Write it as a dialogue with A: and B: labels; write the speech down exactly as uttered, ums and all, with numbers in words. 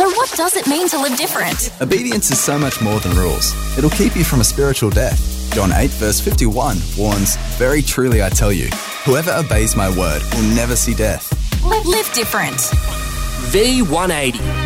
A: So what does it mean to live different?
B: Obedience is so much more than rules. It'll keep you from a spiritual death. John eight verse fifty-one warns, "Very truly I tell you, whoever obeys my word will never see death."
A: Live, live different.
C: V one eighty.